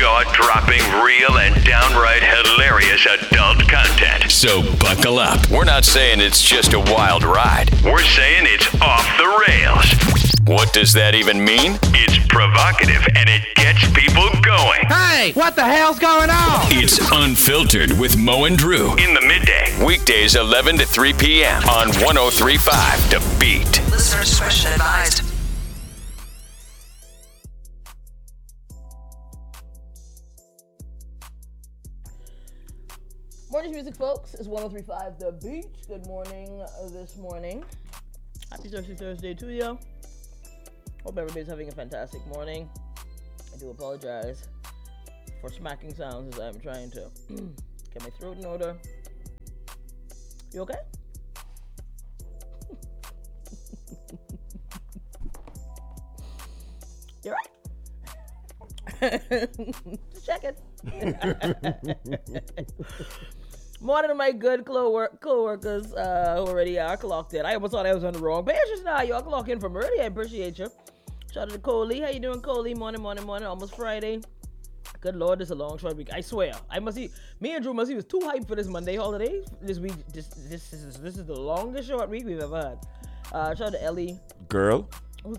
jaw-dropping, real, and downright hilarious adult content. So buckle up. We're not saying it's just a wild ride. We're saying it's off the rails. What does that even mean? It's provocative and it gets people going. Hey, what the hell's going on? It's Unfiltered with Mo and Drew in the midday. Weekdays 11 to 3 p.m. on 103.5 The Beat. Listener discretion advised. Morning music, folks. It's 103.5 The Beat. Good morning this morning. Happy Thursday to you. Hope everybody's having a fantastic morning. I do apologize for smacking sounds as I'm trying to get my throat in order. You okay? You're right. Just checking. Morning to my good co-workers who already are clocked in. I almost thought I was on the wrong page just now. Y'all clock in from early. I appreciate you. Shout out to Coley. How you doing, Coley? Morning. Almost Friday. Good Lord, this is a long, short week. I swear. Me and Drew must was too hyped for this Monday holiday. This week, this is the longest short week we've ever had. Shout out to Ellie. Girl.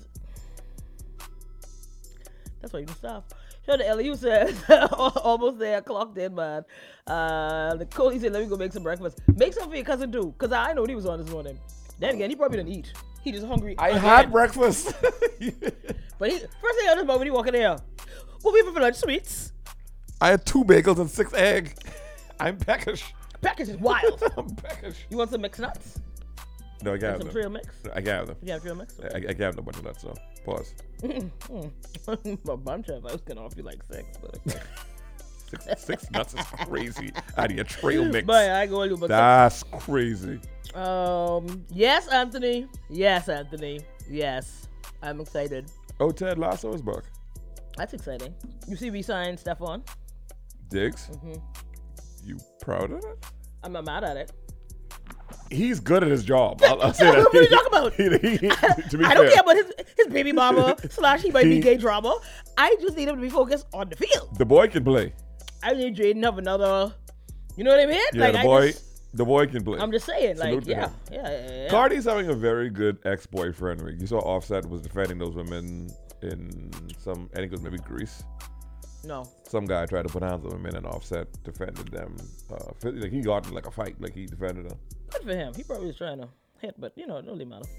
That's why you can stop. Shout out to Ellie who says, almost there, clocked in, man. The Coley said, let me go make some breakfast. Make some for your cousin too, because I know what he was on this morning. Then again, he probably didn't eat. He just hungry. I had breakfast. But first thing I just about when he walk in there, what we have for lunch, sweets? I had 2 bagels and 6 eggs. I'm peckish. Peckish is wild. I'm peckish. You want some mixed nuts? No, I got some them. trail mix? I got them. You got a trail mix? I got a bunch of nuts, so pause. My bunch of, I was going to offer you like 6, but okay. Six nuts is crazy. Out of your trail mix. But I go a little bit. That's crazy. Yes, Anthony. Yes, I'm excited. Oh, Ted Lasso is back. That's exciting. You see, we signed Stephon Diggs? Mm-hmm. You proud of it? I'm not mad at it. He's good at his job. I'll say that. What are you talking about? To be I don't fair. care about his baby mama / he might be gay drama. I just need him to be focused on the field. The boy can play. I need Jaden to have another. You know what I mean? Yeah, the boy can play. I'm just saying, Salute to like, him. yeah. Cardi's having a very good ex-boyfriend. You saw Offset was defending those women in some, I think it was maybe Greece. No. Some guy tried to put hands on women and Offset defended them. Like he got in like a fight, like he defended them. Good for him. He probably was trying to hit, but it don't really matter.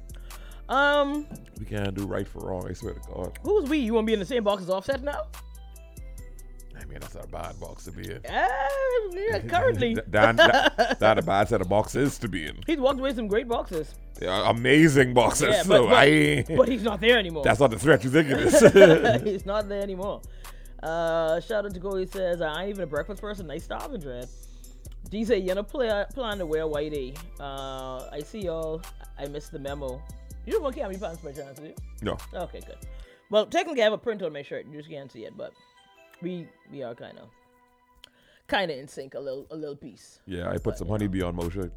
We can't do right for wrong, I swear to God. Who's we? You want to be in the same box as Offset now? I mean, that's a bad box to be in. Yeah, currently. That a bad set of boxes to be in. He's walked away some great boxes. Yeah, amazing boxes. Yeah, but he's not there anymore. That's not the threat you think it is. He's not there anymore. Shout out to Go. He says, I ain't even a breakfast person. Nice starving, Dread. D say, you know, plan to wear whitey. I see y'all. I missed the memo. You don't want to carry pants by chance, do you? No. Okay, good. Well, technically, I have a print on my shirt. You just can't see it, but we are kind of in sync a little piece. Yeah, I put some honeybee on my shirt.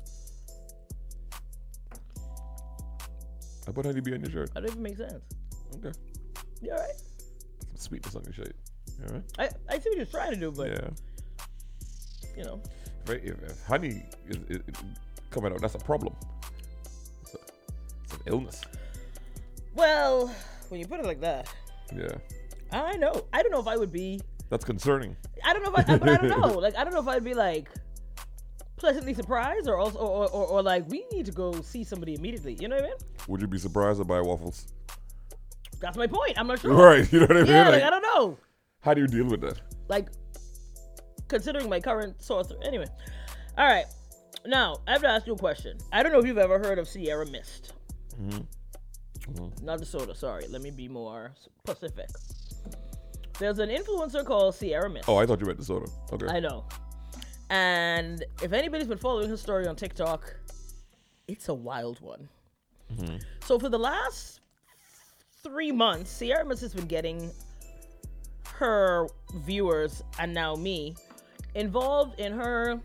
I put honeybee on your shirt. That don't even make sense. Okay. You all right? Some sweetness on your shirt. You all right? I see what you're trying to do, but Yeah. you know. Right, if honey is coming out, that's a problem. It's an illness. Well, when you put it like that, Yeah. I know. I don't know if I would be. That's concerning. I don't know if but I don't know. Like, I don't know if I'd be like pleasantly surprised or also or like we need to go see somebody immediately. You know what I mean? Would you be surprised to buy waffles? That's my point. I'm not sure. Right, you know what I mean? Yeah, like I don't know. How do you deal with that? Like, considering my current source. Anyway, all right. Now I have to ask you a question. I don't know if you've ever heard of Sierra Mist. Not the soda. Sorry. Let me be more specific. There's an influencer called Sierra Mist. Oh, I thought you meant the soda. Okay. I know. And if anybody's been following her story on TikTok, it's a wild one. So for the last 3 months, Sierra Mist has been getting her viewers, and now me, involved in her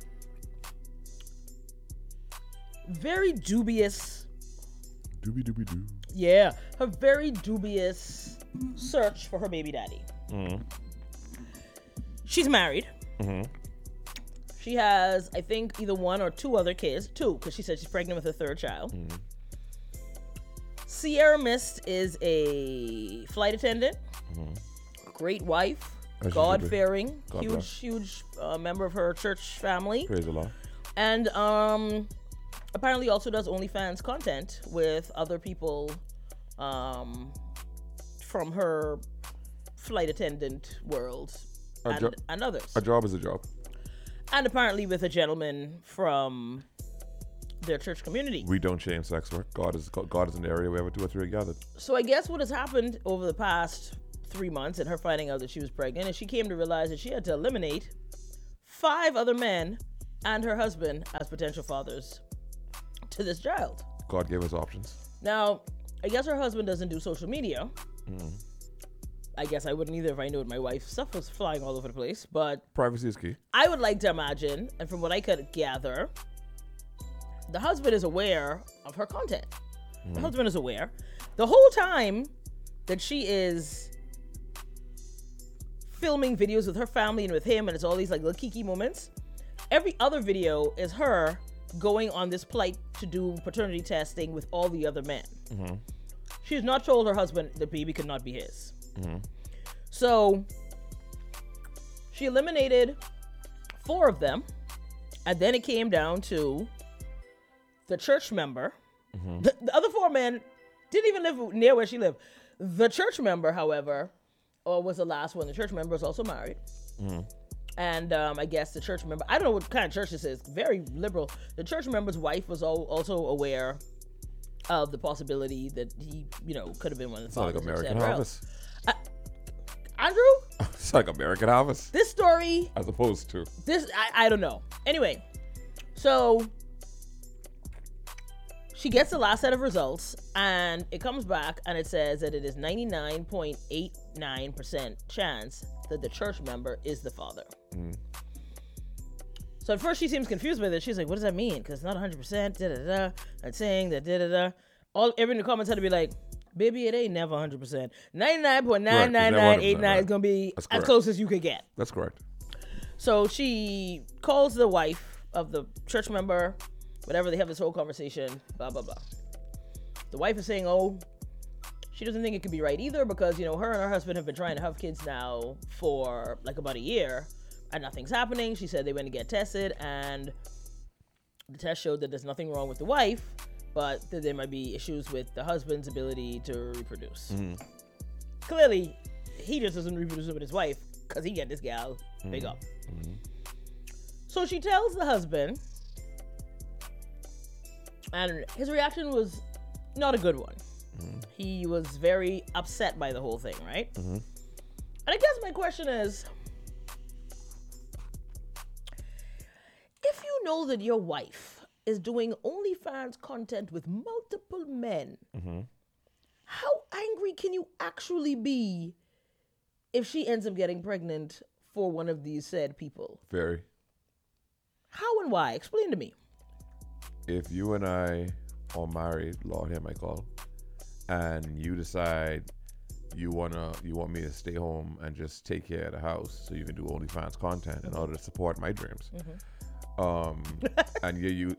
very dubious... Doobie-doobie-doo. Yeah, her very dubious search for her baby daddy. she's married. She has, I think, either one or two other kids. Two, because she said she's pregnant with her third child. Sierra Mist is a flight attendant, great wife, God-fearing, huge member of her church family. Praise the Lord. And apparently also does OnlyFans content with other people from her flight attendant world and others. A job is a job. And apparently with a gentleman from their church community. We don't shame sex work. God is an area wherever two or three are gathered. So I guess what has happened over the past 3 months and her finding out that she was pregnant, and she came to realize that she had to eliminate 5 other men and her husband as potential fathers to this child. God gave us options. Now, I guess her husband doesn't do social media. I guess I wouldn't either if I knew my wife's stuff was flying all over the place, but Privacy is key. I would like to imagine, and from what I could gather, the husband is aware of her content. The husband is aware. The whole time that she is filming videos with her family and with him, and it's all these like little kiki moments, every other video is her going on this flight to do paternity testing with all the other men. She has not told her husband the baby could not be his. So she eliminated 4 of them, and then it came down to the church member. The other 4 men didn't even live near where she lived. The church member, however, was the last one. The church member is also married. And I guess the church member, I don't know what kind of church this is, very liberal. The church member's wife was also aware of the possibility that he, could have been one of the fathers. It's like American Harvest. Andrew? It's like American Harvest. This story... As opposed to... I don't know. Anyway, so she gets the last set of results, and it comes back, and it says that it is 99.89% chance that the church member is the father. So at first she seems confused with it. She's like, what does that mean? Because it's not 100%, da-da-da. I'm saying that, da-da-da. Everyone in the comments had to be like, baby, it ain't never 100%. 99.99989 is going to be as close as you could get. That's correct. So she calls the wife of the church member, whatever, they have this whole conversation, blah, blah, blah. The wife is saying, she doesn't think it could be right either because, her and her husband have been trying to have kids now for like about a year and nothing's happening. She said they went to get tested and the test showed that there's nothing wrong with the wife, but that there might be issues with the husband's ability to reproduce. Clearly, he just doesn't reproduce with his wife because he got this gal big up. So she tells the husband, and his reaction was not a good one. He was very upset by the whole thing, right? And I guess my question is, if you know that your wife is doing OnlyFans content with multiple men, how angry can you actually be if she ends up getting pregnant for one of these said people? Very. How and why? Explain to me. If you and I are married, Lord hear my call, and you decide you want me to stay home and just take care of the house so you can do OnlyFans content in order to support my dreams. And you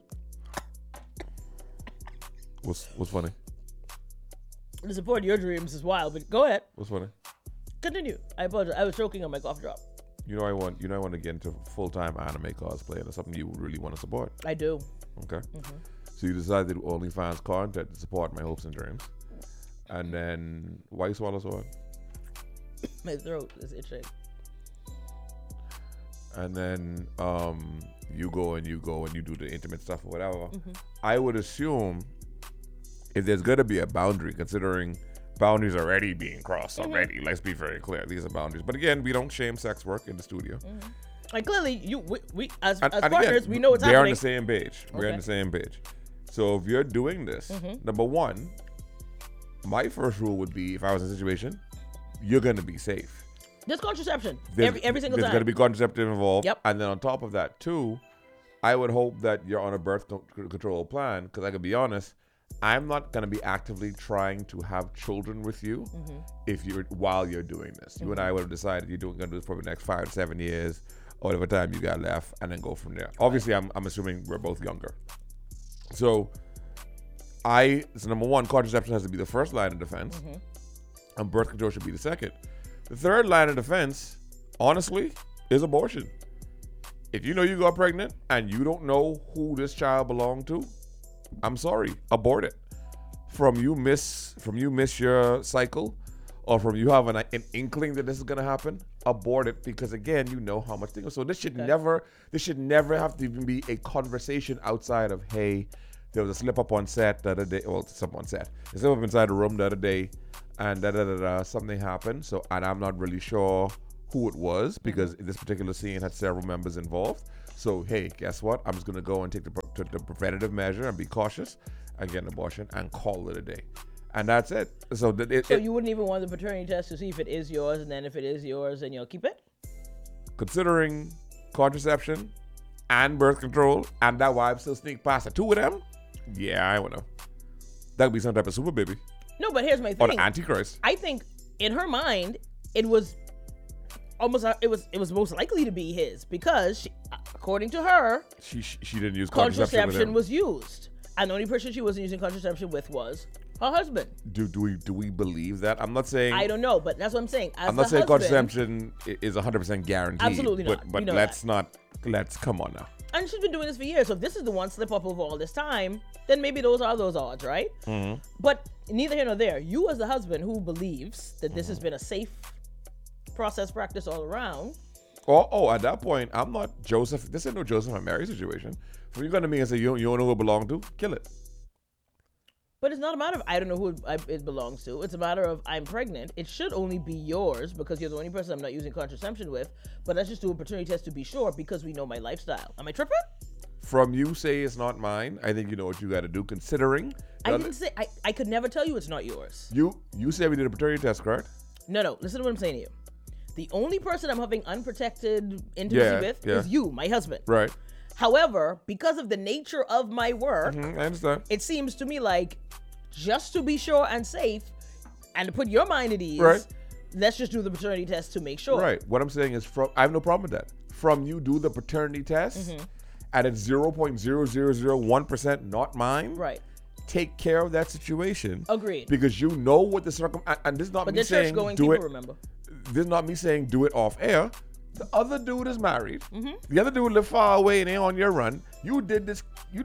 what's funny? To support your dreams is wild, but go ahead. What's funny? Continue. I apologize. I was choking on my cough drop. I want to get into full-time anime cosplay, and that's something you really want to support. I do. Okay. So you decided to do OnlyFans content to support my hopes and dreams. And then why you swallow sword? My throat is itching. And then you go and you do the intimate stuff or whatever. I would assume if there's going to be a boundary, considering boundaries are already being crossed already. Let's be very clear. These are boundaries. But again, we don't shame sex work in the studio. And clearly, we as partners, again, we know what's happening. They're on the same page. We're on the same page. So if you're doing this, number one, my first rule would be, if I was in a situation, you're going to be safe. There's contraception every single time. There's going to be contraceptive involved. Yep. And then on top of that, too, I would hope that you're on a birth control plan, because I could be honest, I'm not going to be actively trying to have children with you while you're doing this. You and I would have decided you're going to do this for the next 5 to 7 years or whatever time you got left, and then go from there. Obviously, I'm assuming we're both younger. So number one, contraception has to be the first line of defense, and birth control should be the second. The third line of defense, honestly, is abortion. If you know you got pregnant and you don't know who this child belonged to, I'm sorry, abort it. From you miss your cycle, or from you have an inkling that this is gonna happen, abort it, because again, you know how much things. So this should never have to even be a conversation outside of, hey, there was a slip up on set the other day. Well, slip on set. A slip up inside the room the other day, and something happened. So, and I'm not really sure who it was, because this particular scene had several members involved. So, hey, guess what? I'm just gonna go and take the preventative measure and be cautious and get an abortion and call it a day. And that's it. So you wouldn't even want the paternity test to see if it is yours, and then if it is yours, then you'll keep it? Considering contraception and birth control, and that wife still sneak past the two of them, yeah, I don't know. That would be some type of super baby. No, but here's my thing. Or the Antichrist. I think in her mind, it was most likely to be his, because according to her, she didn't use contraception was used, and the only person she wasn't using contraception with was her husband. Do we believe that? I'm not saying. I don't know, but that's what I'm saying. I'm not saying contraception is 100% guaranteed. Absolutely not. But let's come on now. And she's been doing this for years. So if this is the one slip up of all this time, then maybe those are those odds, right? Mm-hmm. But neither here nor there. You as the husband who believes that this has been a safe process practice all around. Oh, at that point, I'm not Joseph. This ain't no Joseph and Mary situation. If you're going to me and say you don't know who it belongs to, kill it. But it's not a matter of I don't know who it belongs to. It's a matter of I'm pregnant. It should only be yours because you're the only person I'm not using contraception with. But let's just do a paternity test to be sure because we know my lifestyle. Am I tripping? From you say it's not mine, I think you know what you got to do considering. I didn't say, I could never tell you it's not yours. You said we did a paternity test, correct? No. Listen to what I'm saying to you. The only person I'm having unprotected intimacy with is you, my husband. Right. However, because of the nature of my work, I understand. It seems to me like just to be sure and safe and to put your mind at ease, let's just do the paternity test to make sure. Right. What I'm saying is I have no problem with that. From you do the paternity test and it's 0.0001% not mine. Right. Take care of that situation. Agreed. Because you know what the and this is not me saying going do people, it. Remember. This is not me saying do it off air. The other dude is married. The other dude live far away and ain't on your run. You did this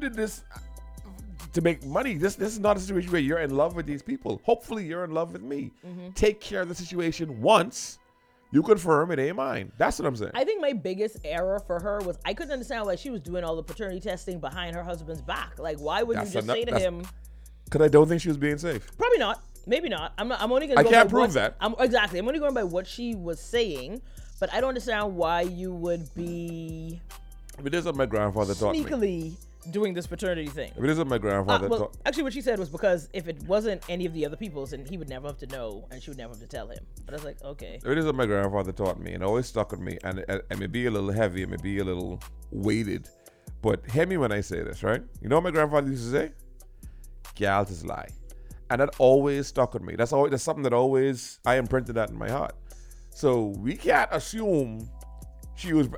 to make money. This is not a situation where you're in love with these people. Hopefully you're in love with me. Take care of the situation once you confirm it ain't mine. That's what I'm saying. I think my biggest error for her was I couldn't understand why she was doing all the paternity testing behind her husband's back. Like, why would you just say to him? Because I don't think she was being safe. Probably not. Maybe not. I'm only going to go I can't prove that. Exactly. I'm only going by what she was saying. But I don't understand why you would be it is what my grandfather taught me. Sneakily doing this paternity thing. It is what my grandfather taught. Actually, what she said was because if it wasn't any of the other people's, then he would never have to know, and she would never have to tell him. But I was like, okay. It is what my grandfather taught me, and it always stuck with me. And it may be a little heavy, it may be a little weighted, but hear me when I say this, right? You know what my grandfather used to say? Gals is lie. And that always stuck with me. That's something that always, I imprinted that in my heart. So we can't assume she was,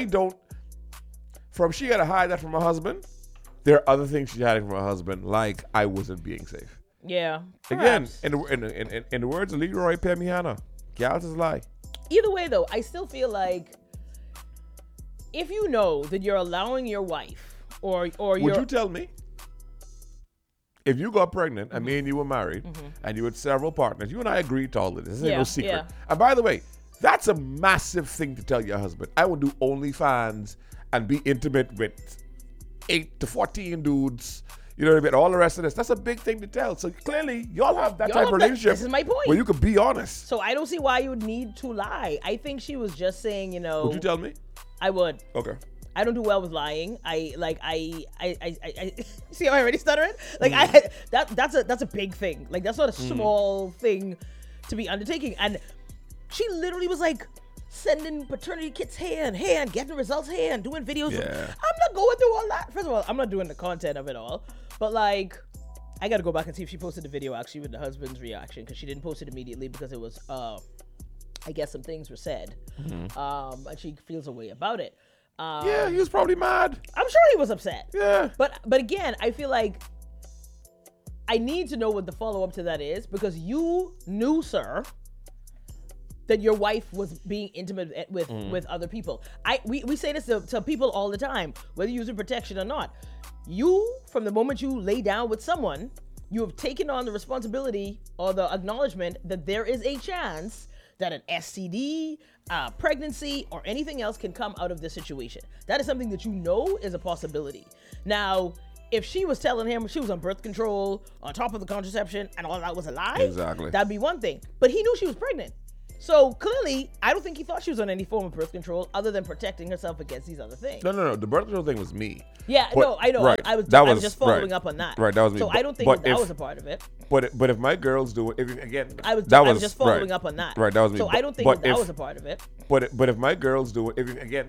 she had to hide that from her husband. There are other things she had from her husband, like I wasn't being safe. Yeah. Perhaps. Again, in the words of Leroy Pemihana, gals is lie. Either way, though, I still feel like if you know that you're allowing your wife or would you tell me? If you got pregnant and me and you were married and you had several partners, you and I agreed to all of this. This ain't no secret. Yeah. And by the way, that's a massive thing to tell your husband. I would do OnlyFans and be intimate with 8 to 14 dudes. You know what I mean? All the rest of this. That's a big thing to tell. So clearly, y'all have that type of relationship. This is my point. Where you could be honest. So I don't see why you would need to lie. I think she was just saying, Would you tell me? I would. Okay. I don't do well with lying. I see how I already stuttering? Like that's a big thing. Like that's not a small thing to be undertaking. And she literally was like sending paternity kits hand, getting results hand, doing videos. Yeah. I'm not going through all that. First of all, I'm not doing the content of it all. But like I got to go back and see if she posted the video actually with the husband's reaction, because she didn't post it immediately because it was, I guess some things were said. And she feels a way about it. Yeah, he was probably mad. I'm sure he was upset. Yeah. But again, I feel like I need to know what the follow-up to that is, because you knew, sir, that your wife was being intimate with other people. We say this to people all the time, whether you're using protection or not. You, from the moment you lay down with someone, you have taken on the responsibility or the acknowledgement that there is a chance that an STD, pregnancy, or anything else can come out of this situation. That is something that you know is a possibility. Now, if she was telling him she was on birth control, on top of the contraception, and all that was a lie, exactly, that'd be one thing. But he knew she was pregnant. So clearly, I don't think he thought she was on any form of birth control other than protecting herself against these other things. No. The birth control thing was me. Yeah, but, no, I know. Right. I was just following up on that. Right, that was me. So I don't think that was a part of it. But if my girls do it, again, I was just following up on that. Right, that was me. So I don't think that was a part of it. But if my girls do it, again,